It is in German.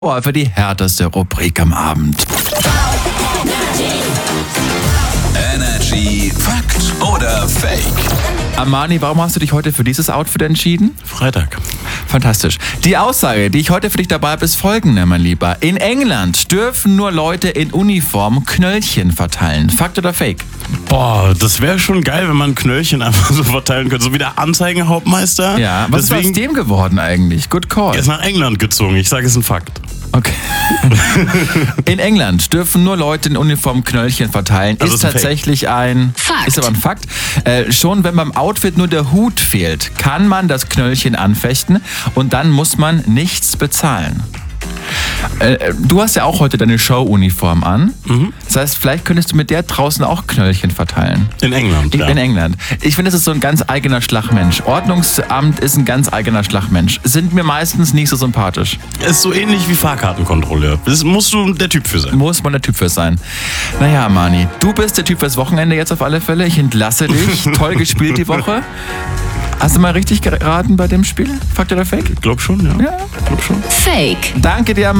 Für die härteste Rubrik am Abend. Energy Fakt oder Fake? Armani, warum hast du dich heute für dieses Outfit entschieden? Freitag. Fantastisch. Die Aussage, die ich heute für dich dabei habe, ist folgende, mein Lieber. In England dürfen nur Leute in Uniform Knöllchen verteilen. Fakt oder Fake? Boah, das wäre schon geil, wenn man Knöllchen einfach so verteilen könnte. So wie der Anzeigenhauptmeister. Ja, was ist aus dem geworden eigentlich? Good call. Er ist nach England gezogen. Ich sage, es ist ein Fakt. Okay. In England dürfen nur Leute in Uniform Knöllchen verteilen. Also ist tatsächlich ein Fakt. Ist aber ein Fakt. Schon wenn beim Outfit nur der Hut fehlt, kann man das Knöllchen anfechten und dann muss man nichts bezahlen. Du hast ja auch heute deine Show-Uniform an. Mhm. Das heißt, vielleicht könntest du mit der draußen auch Knöllchen verteilen. In England, ja. In England. Ich finde, das ist so ein ganz eigener Schlagmensch. Ordnungsamt ist ein ganz eigener Schlagmensch. Sind mir meistens nicht so sympathisch. Ist so ähnlich wie Fahrkartenkontrolleur. Das musst du der Typ für sein. Muss man der Typ für sein. Naja, Mani, du bist der Typ fürs Wochenende jetzt auf alle Fälle. Ich entlasse dich. Toll gespielt die Woche. Hast du mal richtig geraten bei dem Spiel? Fakt oder Fake? Ich glaube schon, ja. Ja. Ich glaube schon. Fake. Danke dir,